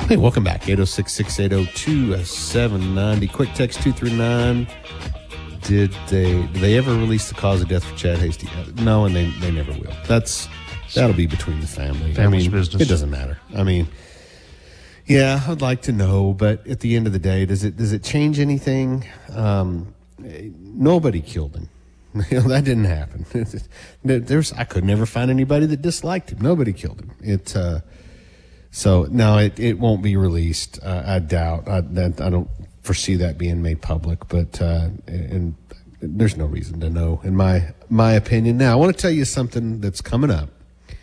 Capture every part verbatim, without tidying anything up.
Hey, welcome back. eight oh six, six eight oh, two seven nine oh. Quick text two three nine. Did they did they ever release the cause of death for Chad Hasty? No, and they, they never will. That's That'll be between the family. Family's I mean, business. It doesn't matter. I mean, yeah, I'd like to know, but at the end of the day, does it does it change anything? Um, nobody killed him. You know, that didn't happen. There's I could never find anybody that disliked him. Nobody killed him. It uh, so no, it, it won't be released. Uh, I doubt. I, that I don't foresee that being made public. But uh, and there's no reason to know, in my my opinion. Now, I want to tell you something that's coming up.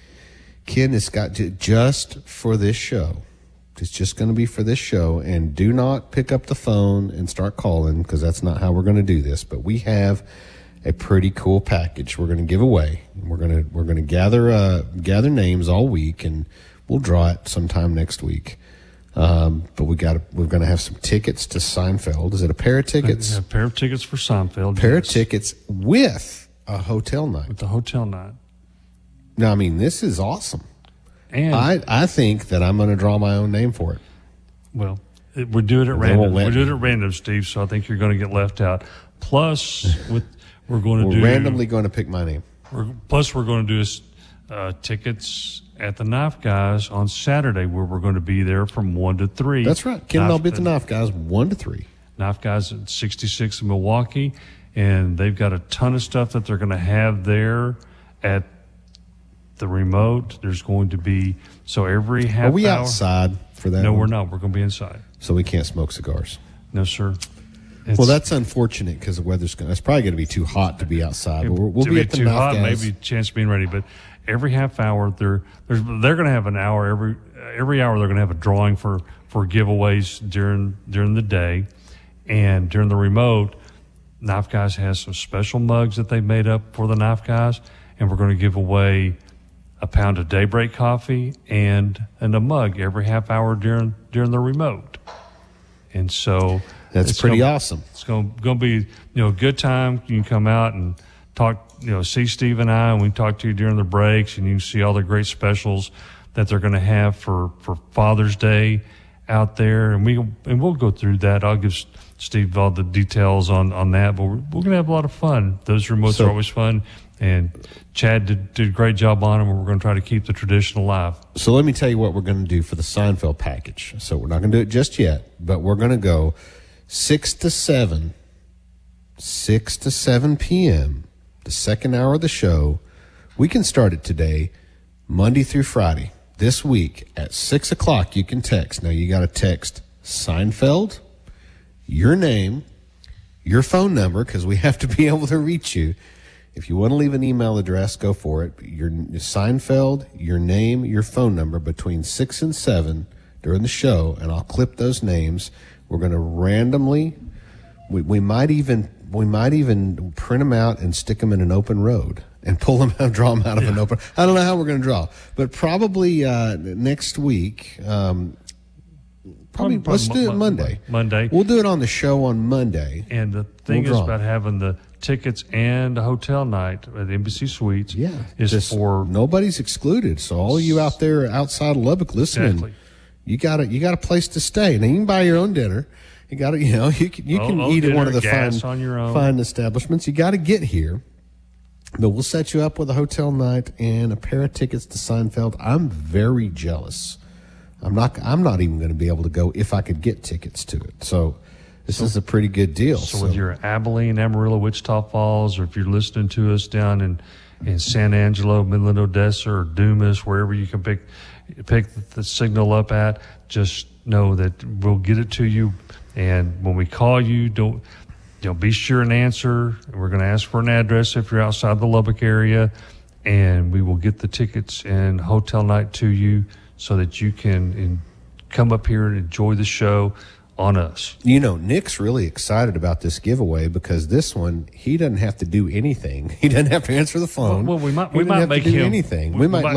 Ken has got to, just for this show. It's just going to be for this show, and do not pick up the phone and start calling, because that's not how we're going to do this. But we have a pretty cool package we're going to give away. We're going to we're going to gather uh, gather names all week, and we'll draw it sometime next week. Um, but we got we're going to have some tickets to Seinfeld. Is it a pair of tickets? A pair of tickets for Seinfeld. Pair yes. of tickets with a hotel night. With the hotel night. Now, I mean, this is awesome. And I, I think that I'm going to draw my own name for it. Well, it, we're doing it They random. won't let We're doing me. it random, Steve. So I think you're going to get left out. Plus, with we're going to We're do randomly going to pick my name. We're, plus, we're going to do uh, tickets at the Knife Guys on Saturday, where we're going to be there from one to three. That's right. Ken and I'll be at the Knife Guys one to three. Knife Guys at sixty-six in Milwaukee, and they've got a ton of stuff that they're going to have there at the remote. There's going to be so every half Are we hour, outside for that? No, one? we're not. We're going to be inside. So we can't smoke cigars. No, sir. It's, Well, that's unfortunate, because the weather's going. It's probably going to be too hot to be outside. But we'll, we'll to be at the too Knife hot, Guys. maybe a chance of being ready. But every half hour, they're they're, they're going to have an hour every every hour. They're going to have a drawing for, for giveaways during during the day, and during the remote, Knife Guys has some special mugs that they made up for the Knife Guys, and we're going to give away a pound of Daybreak coffee and and a mug every half hour during during the remote. And so That's it's pretty gonna, awesome. It's going going to be, you know, a good time. You can come out and talk, you know, see Steve and I, and we can talk to you during the breaks, and you can see all the great specials that they're going to have for, for Father's Day out there. And we and we'll go through that. I'll give Steve all the details on, on that, but we're, we're going to have a lot of fun. Those remotes So- are always fun. And Chad did, did a great job on them, and we're going to try to keep the tradition alive. So let me tell you what we're going to do for the Seinfeld package. So we're not going to do it just yet, but we're going to go six to seven, six to seven p.m., the second hour of the show. We can start it today, Monday through Friday. This week at six o'clock, you can text. Now, you got to text Seinfeld, your name, your phone number, because we have to be able to reach you. If you want to leave an email address, go for it. Your Seinfeld, your name, your phone number between six and seven during the show, and I'll clip those names. We're going to randomly, we, we might even we might even print them out and stick them in an open road and pull them out, draw them out of Yeah. an open. I don't know how we're going to draw, but probably uh, next week. Um, probably Probably let's do it Mon- Monday. Monday. We'll do it on the show on Monday. And the thing We'll is draw. about having the tickets and a hotel night at Embassy Suites Yeah, is just for nobody's excluded. So all you out there outside of Lubbock listening, Exactly. you got a you got a place to stay. Now you can buy your own dinner. You got to you know you can you Oh, can oh, eat at one dinner, of the gas fine on your own. fine establishments. You got to get here. But we'll set you up with a hotel night and a pair of tickets to Seinfeld. I'm very jealous. I'm not. I'm not even going to be able to go if I could get tickets to it. So this is a pretty good deal. So with your Abilene, Amarillo, Wichita Falls, or if you're listening to us down in, in San Angelo, Midland, Odessa, or Dumas, wherever you can pick pick the signal up at, just know that we'll get it to you. And when we call you, don't you know, be sure and answer. We're going to ask for an address if you're outside the Lubbock area, and we will get the tickets and hotel night to you so that you can in, come up here and enjoy the show on us. You know, Nick's really excited about this giveaway because this one, he doesn't have to do anything. He doesn't have to answer the phone. Well, we might- He we doesn't might have make to do him- anything. we We might might-